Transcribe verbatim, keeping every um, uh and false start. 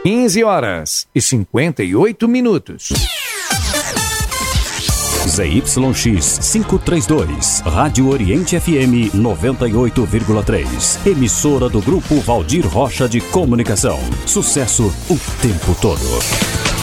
quinze horas e cinquenta e oito minutos. Z Y X quinhentos e trinta e dois, Rádio Oriente F M noventa e oito vírgula três, emissora do Grupo Valdir Rocha de Comunicação. Sucesso o tempo todo.